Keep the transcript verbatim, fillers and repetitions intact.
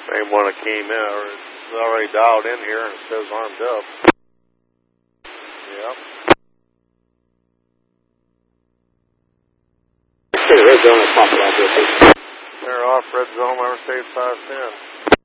Same one that came in, or it's already dialed in here and it says armed up. Yep. Red zone is popping out there. They're off red zone, Interstate five ten.